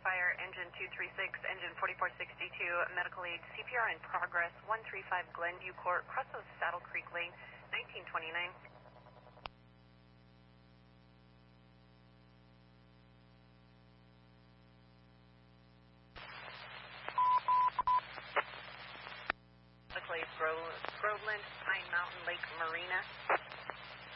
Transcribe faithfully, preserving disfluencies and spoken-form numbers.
fire, engine two three six, engine forty-four sixty-two, medical aid, C P R in progress, one three five Glenview Court, cross of Saddle Creek Lane, nineteen twenty-nine.